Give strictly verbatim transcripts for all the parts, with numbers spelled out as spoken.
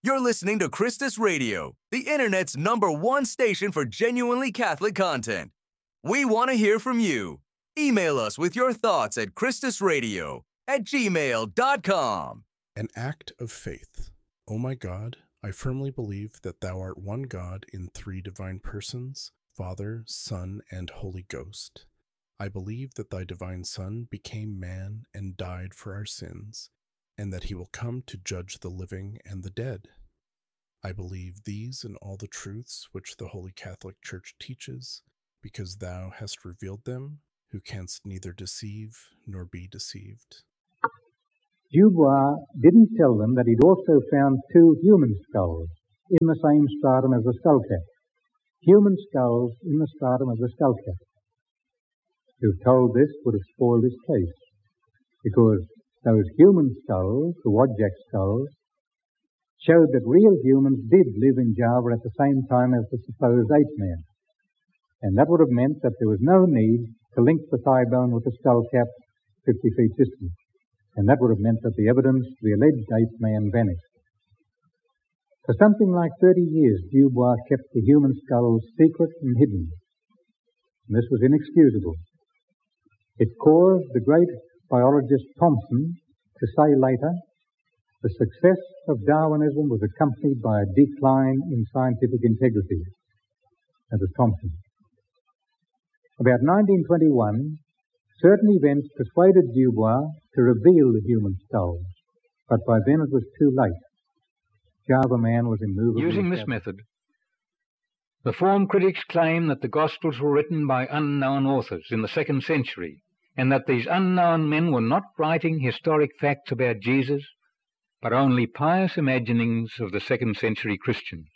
You're listening to Christus Radio, the internet's number one station for genuinely Catholic content. We want to hear from you. Email us with your thoughts at christusradio at gmail dot com. An act of faith. O my God, I firmly believe that thou art one God in three divine persons, Father, Son, and Holy Ghost. I believe that thy divine Son became man and died for our sins, and that he will come to judge the living and the dead. I believe these and all the truths which the Holy Catholic Church teaches, because thou hast revealed them, who canst neither deceive nor be deceived. Dubois didn't tell them that he'd also found two human skulls in the same stratum as the skull cap. Human skulls in the stratum of the skull cap. To have told this would have spoiled his case, because those human skulls, the Wadjak skulls, showed that real humans did live in Java at the same time as the supposed ape man. And that would have meant that there was no need to link the thigh bone with the skull cap fifty feet distant. And that would have meant that the evidence for the alleged ape man vanished. For something like thirty years, Dubois kept the human skulls secret and hidden. And this was inexcusable. It caused the great biologist Thomson to say later, the success of Darwinism was accompanied by a decline in scientific integrity. That was Thomson. About nineteen twenty-one, certain events persuaded Dubois to reveal the human skulls, but by then it was too late. Java man was immovable. Using this method, the form critics claim that the Gospels were written by unknown authors in the second century, and that these unknown men were not writing historic facts about Jesus, but only pious imaginings of the second century Christians.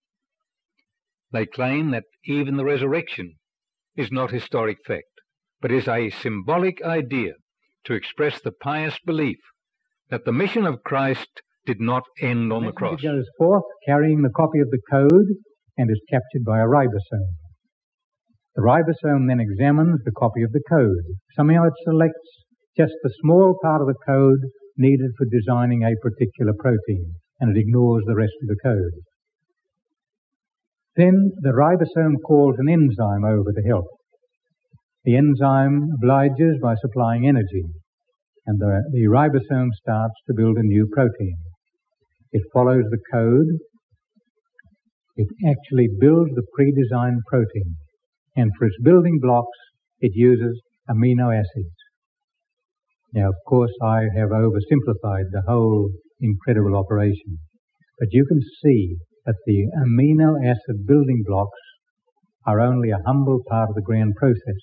They claim that even the resurrection is not historic fact, but is a symbolic idea to express the pious belief that the mission of Christ did not end on the cross. He goes forth carrying the copy of the code and is captured by a ribosome. The ribosome then examines the copy of the code. Somehow it selects just the small part of the code needed for designing a particular protein, and it ignores the rest of the code. Then the ribosome calls an enzyme over to help. The enzyme obliges by supplying energy, and the, the ribosome starts to build a new protein. It follows the code. It actually builds the pre-designed protein, and for its building blocks, it uses amino acids. Now, of course, I have oversimplified the whole incredible operation, but you can see that the amino acid building blocks are only a humble part of the grand process.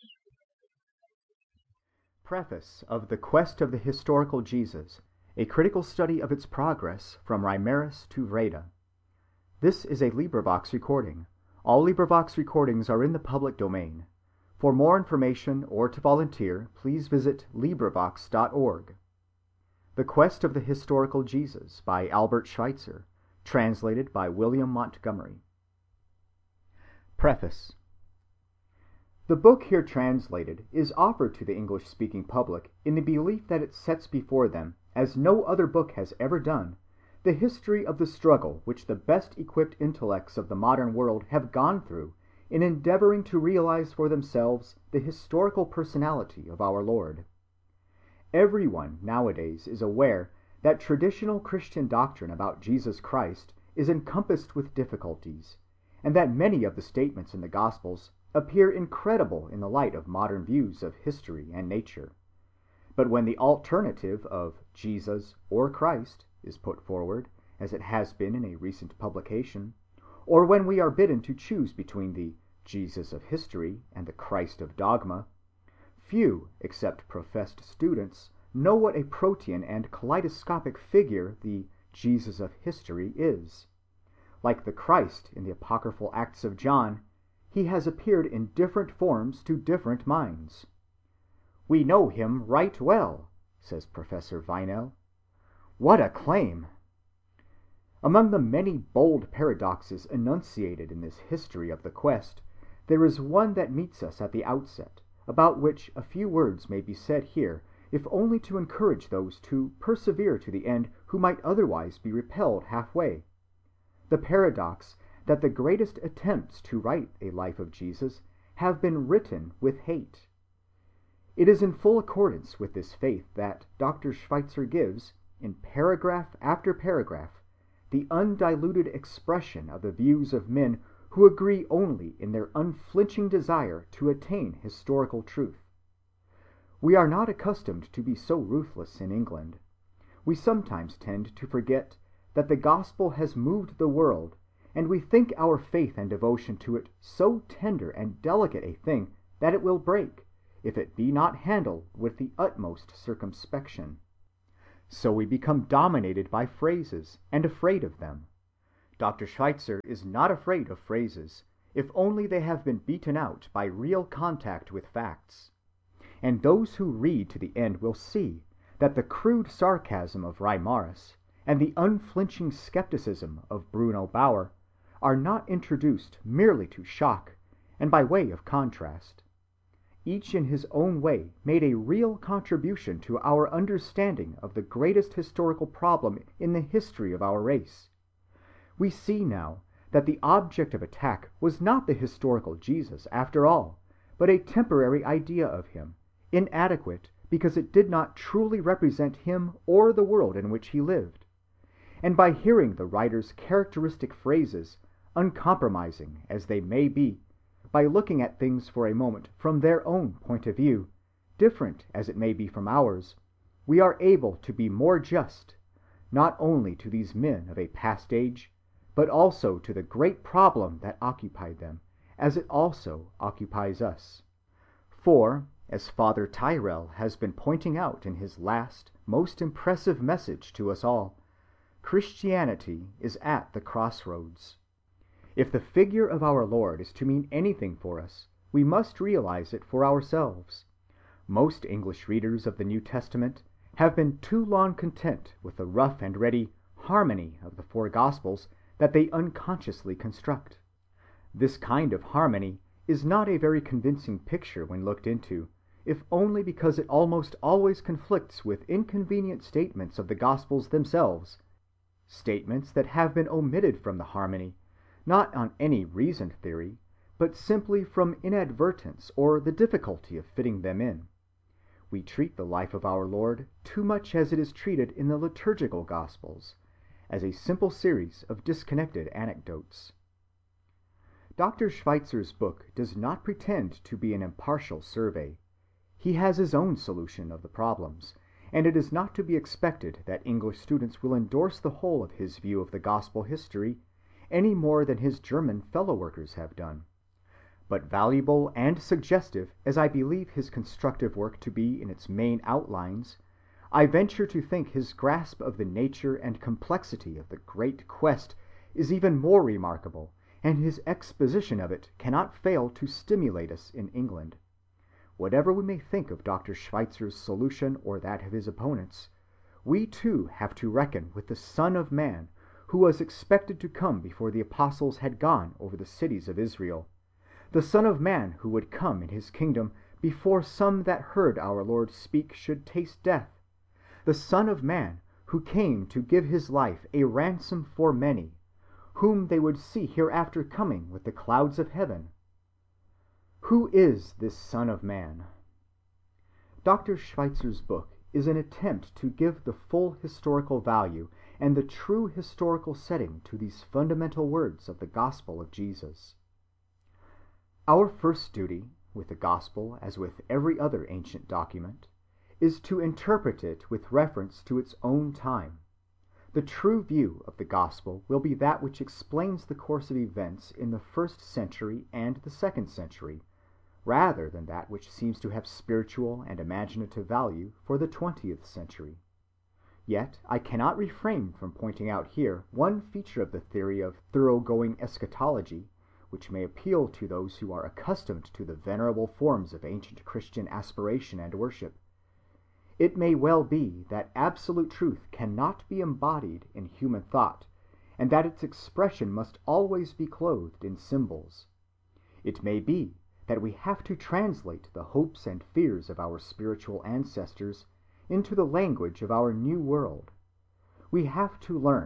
Preface of The Quest of the Historical Jesus, a critical study of its progress from Reimarus to Vrede. This is a LibriVox recording. All LibriVox recordings are in the public domain. For more information or to volunteer, please visit LibriVox dot org. The Quest of the Historical Jesus by Albert Schweitzer, translated by William Montgomery. Preface. The book here translated is offered to the English-speaking public in the belief that it sets before them, as no other book has ever done, the history of the struggle which the best-equipped intellects of the modern world have gone through in endeavoring to realize for themselves the historical personality of our Lord. Everyone nowadays is aware that traditional Christian doctrine about Jesus Christ is encompassed with difficulties, and that many of the statements in the Gospels appear incredible in the light of modern views of history and nature. But when the alternative of Jesus or Christ is put forward, as it has been in a recent publication, or when we are bidden to choose between the Jesus of history and the Christ of dogma, few, except professed students, know what a protean and kaleidoscopic figure the Jesus of history is. Like the Christ in the apocryphal Acts of John, he has appeared in different forms to different minds. "We know him right well," says Professor Vinell. What a claim! Among the many bold paradoxes enunciated in this history of the quest, there is one that meets us at the outset, about which a few words may be said here, if only to encourage those to persevere to the end who might otherwise be repelled halfway. the paradox that the greatest attempts to write a life of Jesus have been written with hate. It is in full accordance with this faith that Doctor Schweitzer gives, in paragraph after paragraph, the undiluted expression of the views of men who agree only in their unflinching desire to attain historical truth. We are not accustomed to be so ruthless in England. We sometimes tend to forget that the gospel has moved the world, and we think our faith and devotion to it so tender and delicate a thing that it will break, if it be not handled with the utmost circumspection. So we become dominated by phrases and afraid of them. Doctor Schweitzer is not afraid of phrases, if only they have been beaten out by real contact with facts. And those who read to the end will see that the crude sarcasm of Reimarus and the unflinching skepticism of Bruno Bauer are not introduced merely to shock and by way of contrast. Each in his own way made a real contribution to our understanding of the greatest historical problem in the history of our race. We see now that the object of attack was not the historical Jesus after all, but a temporary idea of him, inadequate because it did not truly represent him or the world in which he lived. And by hearing the writer's characteristic phrases, uncompromising as they may be, by looking at things for a moment from their own point of view, different as it may be from ours, we are able to be more just, not only to these men of a past age, but also to the great problem that occupied them, as it also occupies us. For, as Father Tyrrell has been pointing out in his last, most impressive message to us all, Christianity is at the crossroads. If the figure of our Lord is to mean anything for us, we must realize it for ourselves. Most English readers of the New Testament have been too long content with the rough and ready harmony of the four Gospels that they unconsciously construct. This kind of harmony is not a very convincing picture when looked into, if only because it almost always conflicts with inconvenient statements of the Gospels themselves, statements that have been omitted from the harmony, not on any reasoned theory, but simply from inadvertence or the difficulty of fitting them in. We treat the life of our Lord too much as it is treated in the liturgical Gospels, as a simple series of disconnected anecdotes. Doctor Schweitzer's book does not pretend to be an impartial survey. He has his own solution of the problems, and it is not to be expected that English students will endorse the whole of his view of the gospel history any more than his German fellow-workers have done. But valuable and suggestive as I believe his constructive work to be in its main outlines, I venture to think his grasp of the nature and complexity of the great quest is even more remarkable, and his exposition of it cannot fail to stimulate us in England. Whatever we may think of Doctor Schweitzer's solution or that of his opponents, we too have to reckon with the Son of Man, who was expected to come before the apostles had gone over the cities of Israel, the Son of Man who would come in his kingdom before some that heard our Lord speak should taste death, the Son of Man who came to give his life a ransom for many, whom they would see hereafter coming with the clouds of heaven. Who is this Son of Man? Doctor Schweitzer's book is an attempt to give the full historical value and the true historical setting to these fundamental words of the gospel of Jesus. Our first duty, with the gospel as with every other ancient document, is to interpret it with reference to its own time. The true view of the gospel will be that which explains the course of events in the first century and the second century, rather than that which seems to have spiritual and imaginative value for the twentieth century. Yet I cannot refrain from pointing out here one feature of the theory of thoroughgoing eschatology, which may appeal to those who are accustomed to the venerable forms of ancient Christian aspiration and worship. It may well be that absolute truth cannot be embodied in human thought, and that its expression must always be clothed in symbols. It may be that we have to translate the hopes and fears of our spiritual ancestors into the language of our new world. We have to learn,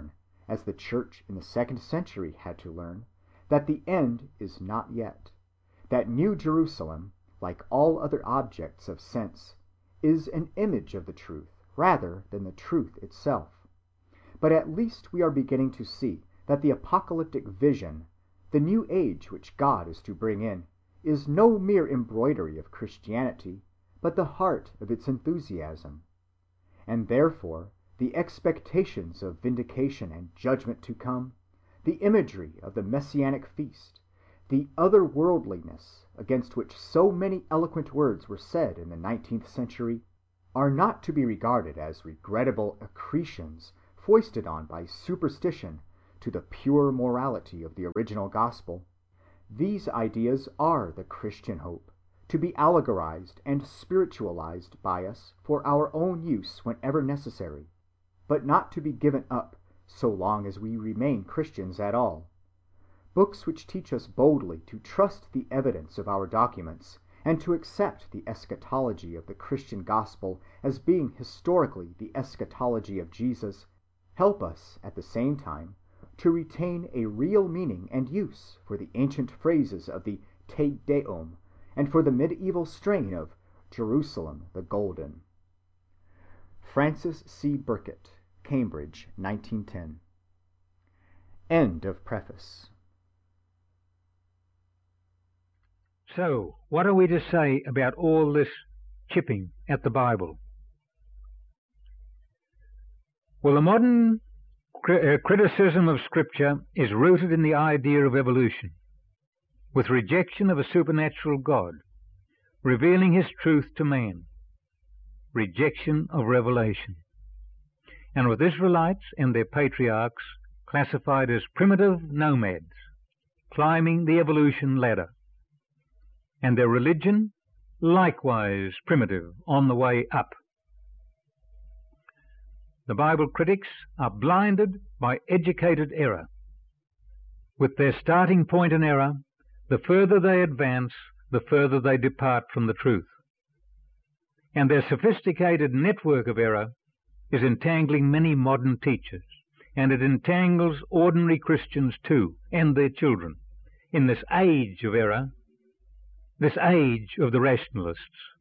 as the Church in the second century had to learn, that the end is not yet, that New Jerusalem, like all other objects of sense, is an image of the truth rather than the truth itself. But at least we are beginning to see that the apocalyptic vision, the new age which God is to bring in, is no mere embroidery of Christianity, but the heart of its enthusiasm. And therefore the expectations of vindication and judgment to come, the imagery of the messianic feast, the otherworldliness against which so many eloquent words were said in the nineteenth century, are not to be regarded as regrettable accretions foisted on by superstition to the pure morality of the original gospel. These ideas are the Christian hope, to be allegorized and spiritualized by us for our own use whenever necessary, but not to be given up so long as we remain Christians at all. Books which teach us boldly to trust the evidence of our documents and to accept the eschatology of the Christian gospel as being historically the eschatology of Jesus help us at the same time to retain a real meaning and use for the ancient phrases of the Te Deum and for the medieval strain of Jerusalem the Golden. Francis C. Burkitt, Cambridge, nineteen ten. End of preface. So, what are we to say about all this chipping at the Bible? Well, the modern cri- uh, criticism of Scripture is rooted in the idea of evolution, with rejection of a supernatural God, revealing his truth to man, rejection of revelation, and with Israelites and their patriarchs classified as primitive nomads, climbing the evolution ladder, and their religion likewise primitive on the way up. The Bible critics are blinded by educated error. With their starting point in error, the further they advance, the further they depart from the truth. And their sophisticated network of error is entangling many modern teachers, and it entangles ordinary Christians too, and their children, in this age of error, this age of the rationalists.